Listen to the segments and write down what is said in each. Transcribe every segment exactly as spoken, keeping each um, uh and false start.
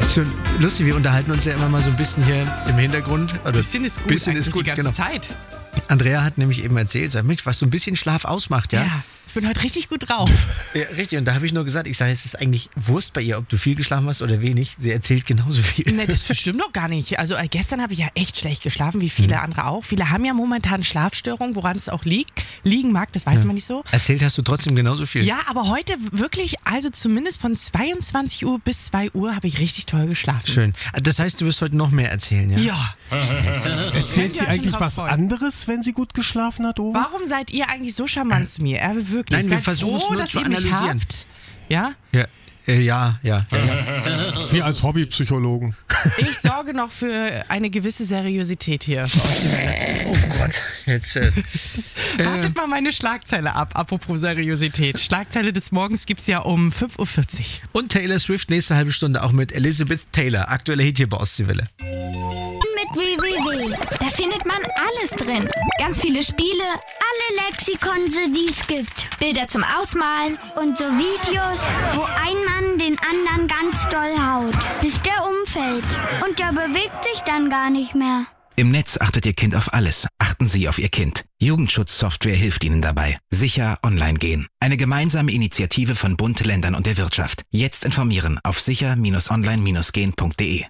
Schon lustig, wir unterhalten uns ja immer mal so ein bisschen hier im Hintergrund. Oder bisschen ist gut, bisschen ist gut, die ganze genau. Zeit. Andrea hat nämlich eben erzählt, sag Mensch, was so ein bisschen Schlaf ausmacht, ja? Ja, ich bin heute richtig gut drauf. Ja, richtig, und da habe ich nur gesagt, ich sage, es ist eigentlich Wurst bei ihr, ob du viel geschlafen hast oder wenig. Sie erzählt genauso viel. Nee, das stimmt doch gar nicht. Also äh, gestern habe ich ja echt schlecht geschlafen, wie viele mhm. andere auch. Viele haben ja momentan Schlafstörungen, woran es auch liegt, liegen mag, das weiß ja. man nicht so. Erzählt hast du trotzdem genauso viel. Ja, aber heute wirklich, also zumindest von zweiundzwanzig Uhr bis zwei Uhr habe ich richtig toll geschlafen. Schön. Das heißt, du wirst heute noch mehr erzählen, ja? Ja. Erzählt sie eigentlich was anderes, wenn sie gut geschlafen hat, Uwe? Warum seid ihr eigentlich so charmant zu mir? Äh, wirklich. Nein, wir Seid versuchen es froh, nur dass zu ihr mich analysieren. habt. Ja? Ja, äh, ja, ja. ja, ja. Wir als Hobbypsychologen. Ich sorge noch für eine gewisse Seriosität hier. Oh Gott, jetzt... Äh, Wartet mal meine Schlagzeile ab, apropos Seriosität. Schlagzeile des Morgens gibt's ja um fünf Uhr vierzig. Und Taylor Swift nächste halbe Stunde auch mit Elizabeth Taylor. Aktueller Hit hier bei Ostseewelle. Mit W W W. Da findet man alles drin. Ganz viele Spiele, alle Lexikonse, die es gibt. Bilder zum Ausmalen und so Videos, wo ein Mann den anderen ganz doll haut, bis der umfällt. Und der bewegt sich dann gar nicht mehr. Im Netz achtet Ihr Kind auf alles. Achten Sie auf Ihr Kind. Jugendschutzsoftware hilft Ihnen dabei. Sicher online gehen. Eine gemeinsame Initiative von Bund, Ländern und der Wirtschaft. Jetzt informieren auf sicher Bindestrich online gehen Punkt de.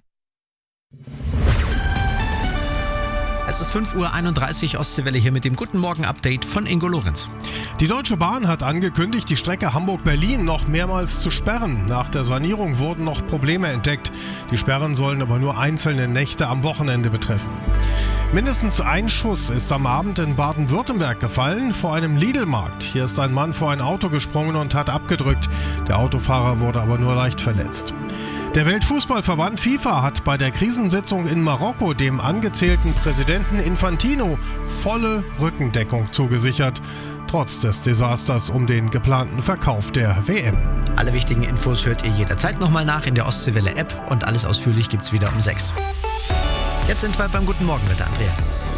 Es ist fünf Uhr einunddreißig, Ostseewelle hier mit dem Guten Morgen-Update von Ingo Lorenz. Die Deutsche Bahn hat angekündigt, die Strecke Hamburg-Berlin noch mehrmals zu sperren. Nach der Sanierung wurden noch Probleme entdeckt. Die Sperren sollen aber nur einzelne Nächte am Wochenende betreffen. Mindestens ein Schuss ist am Abend in Baden-Württemberg gefallen, vor einem Lidl-Markt. Hier ist ein Mann vor ein Auto gesprungen und hat abgedrückt. Der Autofahrer wurde aber nur leicht verletzt. Der Weltfußballverband FIFA hat bei der Krisensitzung in Marokko dem angezählten Präsidenten Infantino volle Rückendeckung zugesichert, trotz des Desasters um den geplanten Verkauf der W M. Alle wichtigen Infos hört ihr jederzeit nochmal nach in der Ostseewelle-App und alles ausführlich gibt's wieder um sechs. Jetzt sind wir beim Guten Morgen mit der Andrea.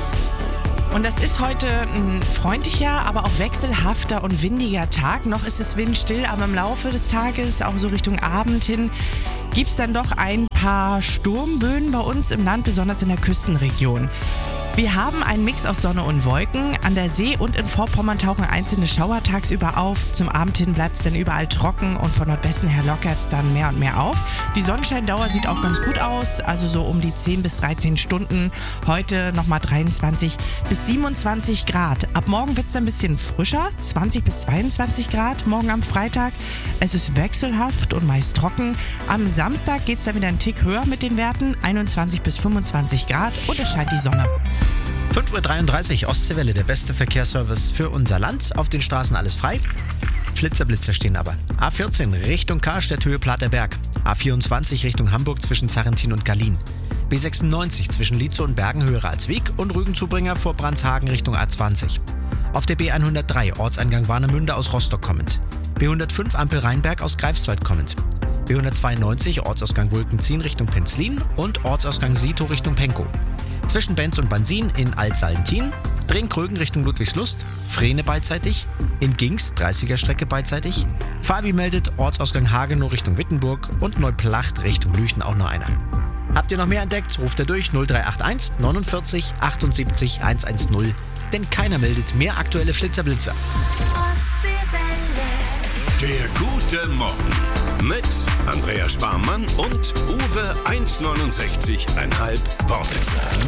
Und das ist heute ein freundlicher, aber auch wechselhafter und windiger Tag. Noch ist es windstill, aber im Laufe des Tages, auch so Richtung Abend hin, gibt es dann doch ein paar Sturmböen bei uns im Land, besonders in der Küstenregion. Wir haben einen Mix aus Sonne und Wolken. An der See und in Vorpommern tauchen einzelne Schauer tagsüber auf. Zum Abend hin bleibt es dann überall trocken und von Nordwesten her lockert es dann mehr und mehr auf. Die Sonnenscheindauer sieht auch ganz gut aus, also so um die zehn bis dreizehn Stunden. Heute nochmal dreiundzwanzig bis siebenundzwanzig Grad. Ab morgen wird es dann ein bisschen frischer, zwanzig bis zweiundzwanzig Grad morgen am Freitag. Es ist wechselhaft und meist trocken. Am Samstag geht es dann wieder einen Tick höher mit den Werten, einundzwanzig bis fünfundzwanzig Grad und es scheint die Sonne. fünf Uhr dreiunddreißig, Ostseewelle, der beste Verkehrsservice für unser Land. Auf den Straßen alles frei. Flitzer, Blitzer stehen aber. A vierzehn Richtung Karstedt, Höhe Platerberg. A vierundzwanzig Richtung Hamburg zwischen Zarrentin und Gallien. B sechsundneunzig zwischen Lietzow und Bergen, Höhe Ratsweg und Rügenzubringer vor Brandshagen Richtung A zwanzig. Auf der B hundertdrei Ortseingang Warnemünde aus Rostock kommend. B hundertfünf Ampel Rheinberg aus Greifswald kommend. B hundertzweiundneunzig Ortsausgang Wulkenzien Richtung Penzlin und Ortsausgang Sito Richtung Penkow. Zwischen Benz und Bansin in Altsalentin, Drehn-Krögen Richtung Ludwigslust, Frehne beidseitig, in Gings dreißiger Strecke beidseitig, Fabi meldet Ortsausgang Hagenow Richtung Wittenburg und Neuplacht Richtung Lüchen auch noch einer. Habt ihr noch mehr entdeckt, ruft ihr durch null drei acht eins neunundvierzig achtundsiebzig hundertzehn, denn keiner meldet mehr aktuelle Flitzer-Blitzer. Der gute Morgen mit Andrea Sparmann und Uwe eins neunundsechzig Komma fünf Wortwitzer.